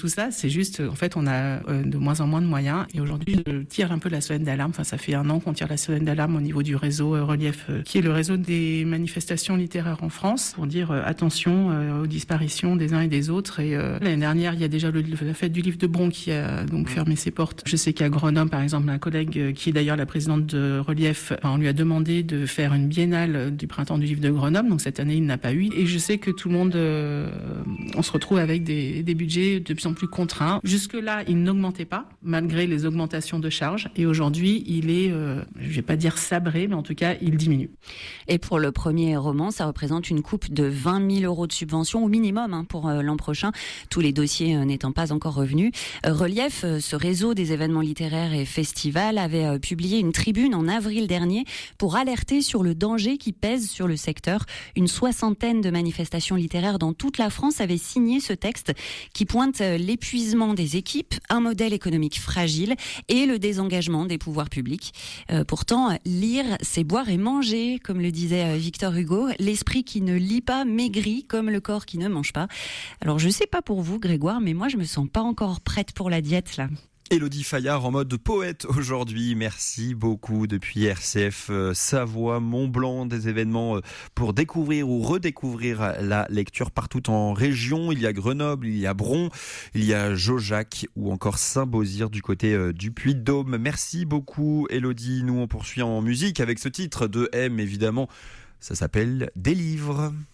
Tout ça, c'est juste, en fait, on a de moins en moins de moyens. Et aujourd'hui, je tire un peu la sonnette d'alarme. Enfin, ça fait 1 an qu'on tire la sonnette d'alarme au niveau du réseau Relief, qui est le réseau des manifestations littéraires en France, pour dire attention aux disparitions des uns et des autres. Et l'année dernière, il y a déjà la fête du livre de Bron qui a donc fermé ses portes. Je sais qu'à Grenoble, par exemple, un collègue qui est d'ailleurs la présidente de Relief, on lui a demandé de faire une biennale du printemps du livre de Grenoble. Donc cette année, il n'a pas eu. Et je sais que tout le monde, on se retrouve avec des budgets de plus en plus contraints. Jusque-là, il n'augmentait pas, malgré les augmentations de charges. Et aujourd'hui, il est, je vais pas dire sabré, mais en tout cas, il diminue. Et pour le premier roman, ça représente une coupe de 20 000 euros de subvention au minimum pour l'an prochain, tous les dossiers n'étant pas encore revenus. Relief, ce réseau des événements littéraires et festivals, avait publié une tribune en avril dernier pour alerter sur le danger qui pèse sur le secteur. Une 60aine de manifestations littéraires dans toute la France avaient signé ce texte qui pointe l'épuisement des équipes, un modèle économique fragile et le désengagement des pouvoirs publics. Pourtant, lire, c'est boire et manger, comme le disait Victor Hugo. L'esprit qui ne lit pas maigrit comme le corps qui ne mange pas. Alors, je sais pas pour vous, Grégoire, mais moi, je me sens pas encore prête pour la diète, là. Élodie Fayard en mode poète aujourd'hui. Merci beaucoup depuis RCF Savoie, Mont-Blanc, des événements pour découvrir ou redécouvrir la lecture partout en région. Il y a Grenoble, il y a Bron, il y a Jaujac ou encore Saint-Beauzire du côté du Puy-de-Dôme. Merci beaucoup Élodie. Nous on poursuit en musique avec ce titre de M évidemment. Ça s'appelle Des livres.